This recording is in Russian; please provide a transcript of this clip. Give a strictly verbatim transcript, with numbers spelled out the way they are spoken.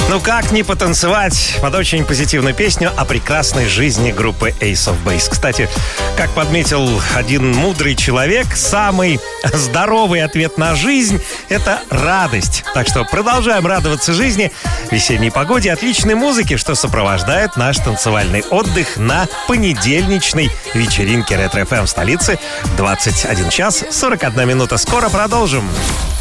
Ну как не потанцевать под очень позитивную песню о прекрасной жизни группы Ace of Base. Кстати, как подметил один мудрый человек, самый здоровый ответ на жизнь — это радость. Так что продолжаем радоваться жизни, весенней погоде, отличной музыке, что сопровождает наш танцевальный отдых на понедельничной вечеринке Ретро эф эм в столице. двадцать один час сорок одна минута. Скоро продолжим.